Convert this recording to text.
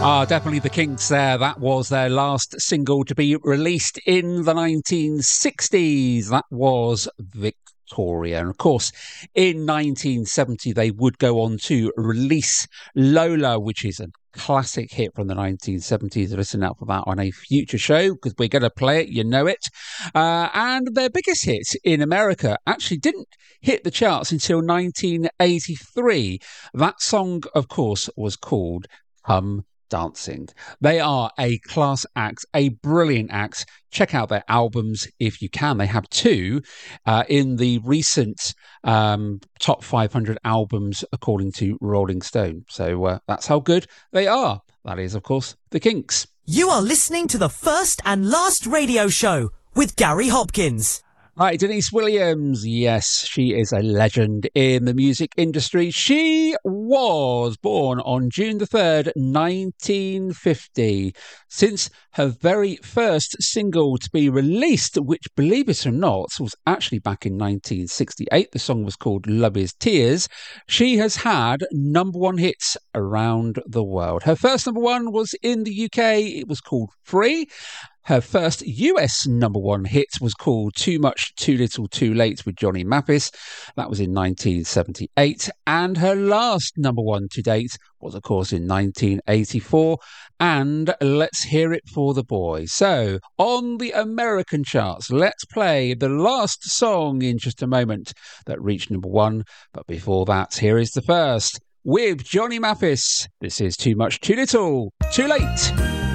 Definitely the Kinks there. That was their last single to be released in the 1960s. That was Victoria. And of course, in 1970, they would go on to release Lola, which is a classic hit from the 1970s. Listen out for that on a future show because we're going to play it, you know it. And their biggest hit in America actually didn't hit the charts until 1983. That song, of course, was called Come Dancing. They are a class act, a brilliant act. Check out their albums if you can. They have two in the recent top 500 albums according to Rolling Stone. So that's how good they are. That is, of course, the Kinks. You are listening to the First and Last Radio Show with Gary Hopkins. Right, Denise Williams. Yes, she is a legend in the music industry. She was born on June the 3rd, 1950. Since her very first single to be released, which, believe it or not, was actually back in 1968, the song was called Love Is Tears, she has had number one hits around the world. Her first number one was in the UK. It was called Free. Her first US number one hit was called Too Much, Too Little, Too Late with Johnny Mathis. That was in 1978. And her last number one to date was, of course, in 1984. And let's hear it for the boys. So, on the American charts, let's play the last song in just a moment that reached number one. But before that, here is the first with Johnny Mathis. This is Too Much, Too Little, Too Late.